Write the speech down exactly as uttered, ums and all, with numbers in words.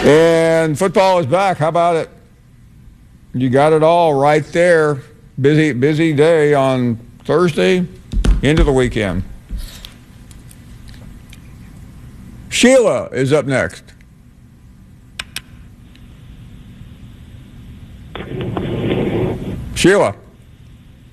And football is back. How about it? You got it all right there. Busy, busy day on Thursday into the weekend. Sheila is up next. Sheila.